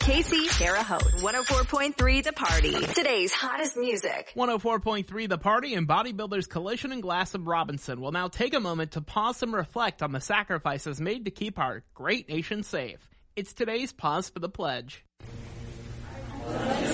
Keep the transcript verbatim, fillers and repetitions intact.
Casey, Sarah Host, one oh four point three The Party. Today's hottest music. one oh four point three The Party and Bodybuilders Collision and Glass of Robinson will now take a moment to pause and reflect on the sacrifices made to keep our great nation safe. It's today's Pause for the Pledge. Pledge